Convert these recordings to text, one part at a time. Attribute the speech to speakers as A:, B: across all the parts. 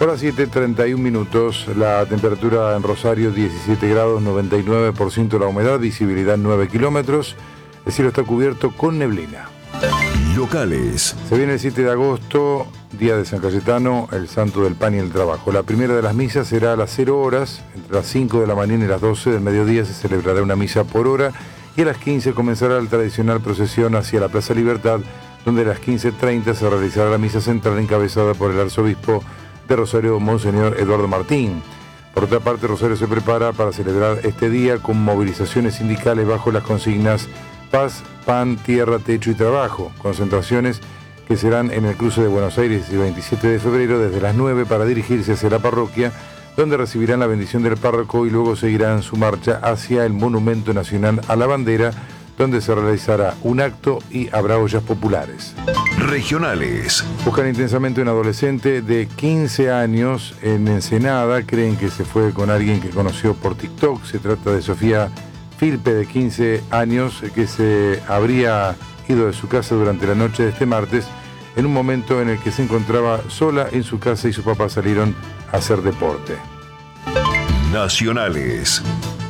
A: Son las 7:31 minutos, la temperatura en Rosario 17 grados, 99% la humedad, visibilidad 9 kilómetros, el cielo está cubierto con neblina.
B: Locales.
A: Se viene el 7 de agosto, día de San Cayetano, el santo del pan y el trabajo. La primera de las misas será a las 0 horas, entre las 5 de la mañana y las 12 del mediodía se celebrará una misa por hora y a las 15 comenzará la tradicional procesión hacia la Plaza Libertad, donde a las 15:30 se realizará la misa central encabezada por el arzobispo de Rosario, Monseñor Eduardo Martín. Por otra parte, Rosario se prepara para celebrar este día con movilizaciones sindicales bajo las consignas Paz, Pan, Tierra, Techo y Trabajo, concentraciones que serán en el cruce de Buenos Aires el 27 de febrero desde las 9 para dirigirse hacia la parroquia, donde recibirán la bendición del párroco y luego seguirán su marcha hacia el Monumento Nacional a la Bandera, donde se realizará un acto y habrá ollas populares.
B: Regionales.
A: Buscan intensamente un adolescente de 15 años en Ensenada. Creen que se fue con alguien que conoció por TikTok. Se trata de Sofía Filpe, de 15 años, que se habría ido de su casa durante la noche de este martes, en un momento en el que se encontraba sola en su casa y su papá salieron a hacer deporte.
B: Nacionales.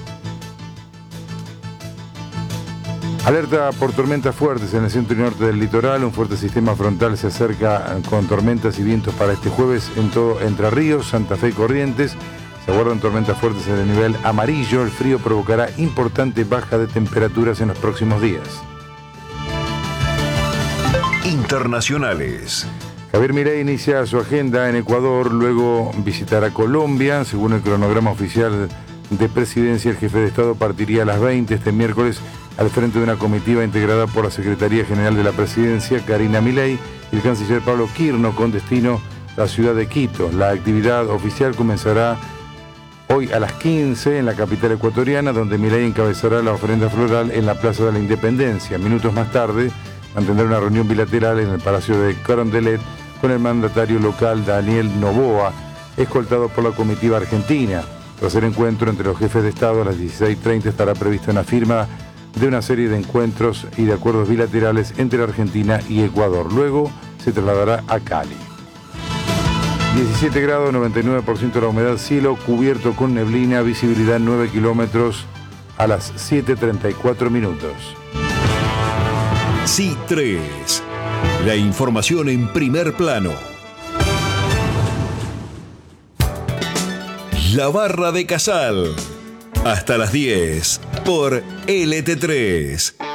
A: Alerta por tormentas fuertes en el centro y norte del litoral. Un fuerte sistema frontal se acerca con tormentas y vientos para este jueves en todo Entre Ríos, Santa Fe y Corrientes. Se aguardan tormentas fuertes en el nivel amarillo. El frío provocará importante baja de temperaturas en los próximos días.
B: Internacionales.
A: Javier Milei inicia su agenda en Ecuador, luego visitará Colombia. Según el cronograma oficial de presidencia, el jefe de Estado partiría a las 20 este miércoles al frente de una comitiva integrada por la Secretaría General de la Presidencia, Karina Milei, y el canciller Pablo Quirno, con destino a la ciudad de Quito. La actividad oficial comenzará hoy a las 15 en la capital ecuatoriana, donde Milei encabezará la ofrenda floral en la Plaza de la Independencia. Minutos más tarde mantendrá una reunión bilateral en el Palacio de Carondelet con el mandatario local Daniel Noboa, escoltado por la comitiva argentina. Tras el encuentro entre los jefes de Estado a las 16:30 estará prevista una firma de una serie de encuentros y de acuerdos bilaterales entre la Argentina y Ecuador. Luego se trasladará a Cali. 17 grados, 99% la humedad, cielo cubierto con neblina, visibilidad 9 kilómetros a las 7:34 minutos.
B: Sí 3. La información en primer plano. La Barra de Casal. Hasta las 10 por LT3.